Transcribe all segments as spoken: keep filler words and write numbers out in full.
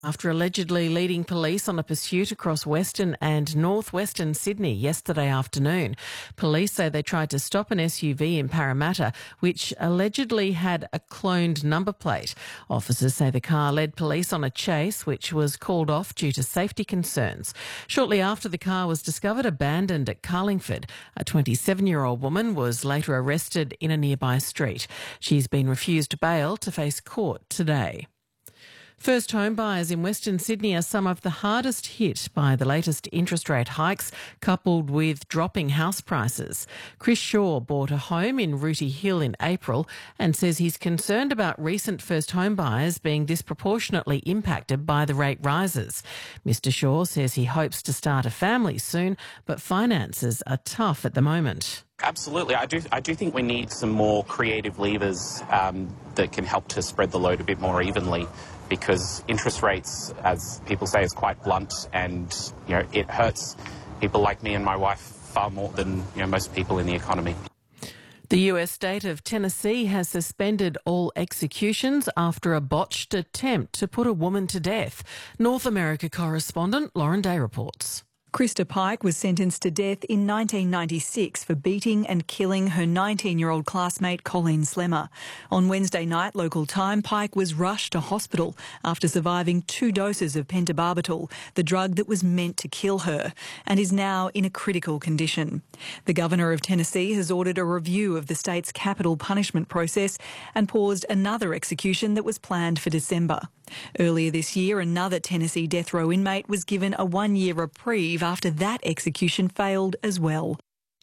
After allegedly leading police on a pursuit across western and northwestern Sydney yesterday afternoon. Police say they tried to stop an S U V in Parramatta, which allegedly had a cloned number plate. Officers say the car led police on a chase, which was called off due to safety concerns. Shortly after, the car was discovered abandoned at Carlingford. A twenty-seven-year-old woman was later arrested in a nearby street. She's been refused bail to face court today. First home buyers in Western Sydney are some of the hardest hit by the latest interest rate hikes, coupled with dropping house prices. Chris Shaw bought a home in Rooty Hill in April and says he's concerned about recent first home buyers being disproportionately impacted by the rate rises. Mister Shaw says he hopes to start a family soon, but finances are tough at the moment. Absolutely. I do I do think we need some more creative levers um, that can help to spread the load a bit more evenly, because interest rates, as people say, is quite blunt, and you know it hurts people like me and my wife far more than you know most people in the economy. The U S state of Tennessee has suspended all executions after a botched attempt to put a woman to death. North America correspondent Lauren Day reports. Krista Pike was sentenced to death in nineteen ninety-six for beating and killing her nineteen-year-old classmate Colleen Slemmer. On Wednesday night, local time, Pike was rushed to hospital after surviving two doses of pentobarbital, the drug that was meant to kill her, and is now in a critical condition. The Governor of Tennessee has ordered a review of the state's capital punishment process and paused another execution that was planned for December. Earlier this year, another Tennessee death row inmate was given a one-year reprieve after that execution failed as well.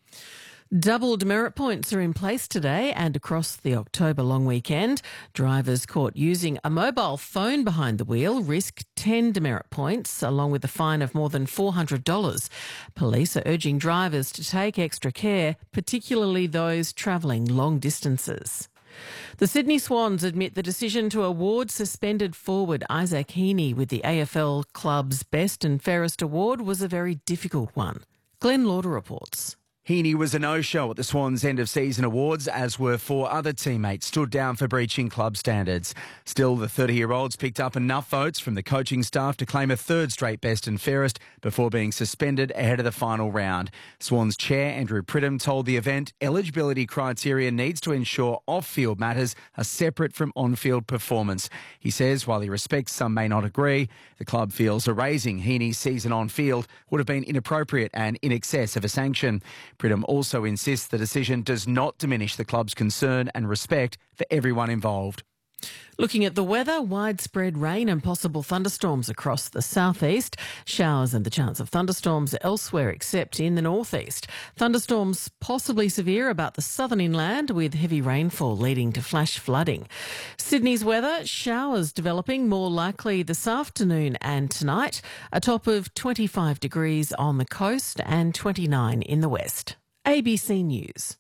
Double demerit points are in place today and across the October long weekend. Drivers caught using a mobile phone behind the wheel risk ten demerit points, along with a fine of more than four hundred dollars. Police are urging drivers to take extra care, particularly those travelling long distances. The Sydney Swans admit the decision to award suspended forward Isaac Heaney with the A F L club's Best and Fairest award was a very difficult one. Glenn Lauder reports. Heaney was a no-show at the Swans' end-of-season awards, as were four other teammates stood down for breaching club standards. Still, the thirty-year-olds picked up enough votes from the coaching staff to claim a third straight Best and Fairest before being suspended ahead of the final round. Swans chair Andrew Pridham told the event eligibility criteria needs to ensure off-field matters are separate from on-field performance. He says while he respects some may not agree, the club feels erasing Heaney's season on-field would have been inappropriate and in excess of a sanction. Pridham also insists the decision does not diminish the club's concern and respect for everyone involved. Looking at the weather, widespread rain and possible thunderstorms across the southeast. Showers and the chance of thunderstorms elsewhere except in the northeast. Thunderstorms possibly severe about the southern inland with heavy rainfall leading to flash flooding. Sydney's weather, showers developing more likely this afternoon and tonight. A top of twenty-five degrees on the coast and twenty-nine in the west. A B C News.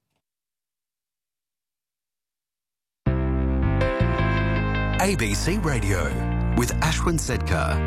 A B C Radio with Ashwin Sedkar.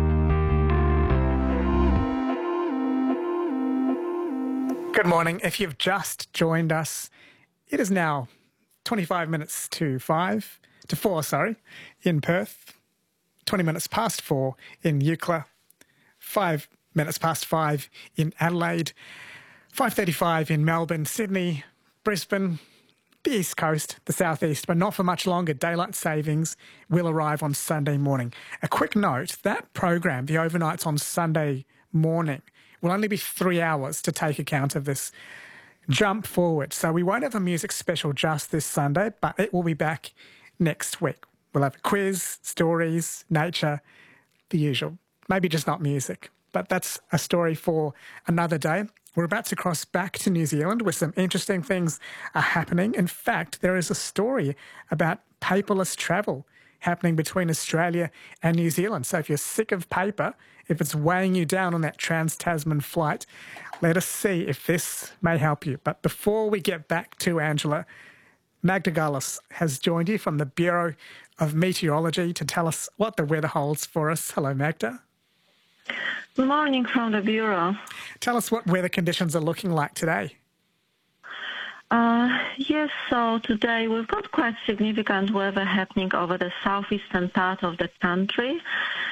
Good morning. If you've just joined us, it is now twenty-five minutes to five, to four, sorry, in Perth, twenty minutes past four in Eucla, five minutes past five in Adelaide, five thirty-five in Melbourne, Sydney, Brisbane, the East Coast, the Southeast, but not for much longer. Daylight savings will arrive on Sunday morning. A quick note, that program, the overnights on Sunday morning, will only be three hours to take account of this jump forward. So we won't have a music special just this Sunday, but it will be back next week. We'll have a quiz, stories, nature, the usual. Maybe just not music, but that's a story for another day. We're about to cross back to New Zealand where some interesting things are happening. In fact, there is a story about paperless travel happening between Australia and New Zealand. So if you're sick of paper, if it's weighing you down on that Trans-Tasman flight, let us see if this may help you. But before we get back to Angela, Magda Gullis has joined you from the Bureau of Meteorology to tell us what the weather holds for us. Hello, Magda. Good morning from the Bureau. Tell us what weather conditions are looking like today. Uh, yes, so today we've got quite significant weather happening over the southeastern part of the country.